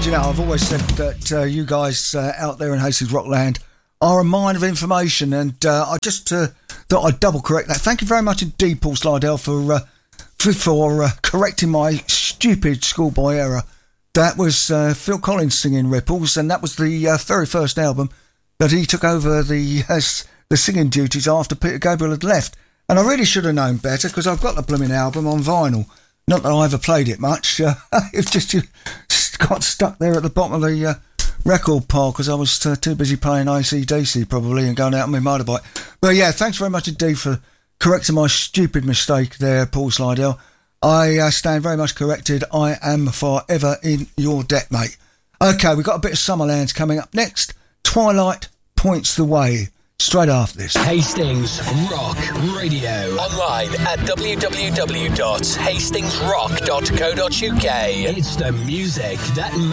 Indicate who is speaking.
Speaker 1: you know, I've always said that you guys out there in Hastings Rockland are a mine of information, and I just thought I'd double correct that. Thank you very much indeed, Paul Slidell, for correcting my stupid schoolboy error. That was Phil Collins singing Ripples, and that was the very first album that he took over the singing duties after Peter Gabriel had left. And I really should have known better, because I've got the blooming album on vinyl. Not that I ever played it much. It's just you got stuck there at the bottom of the record pile because I was too busy playing AC/DC probably and going out on my motorbike. But yeah, thanks very much indeed for correcting my stupid mistake there, Paul Slidell. I stand very much corrected. I am forever in your debt, mate. Okay, we've got a bit of Summerlands coming up next. Twilight Points the Way. Straight after this.
Speaker 2: Hastings Rock Radio. Online at www.hastingsrock.co.uk. It's the music that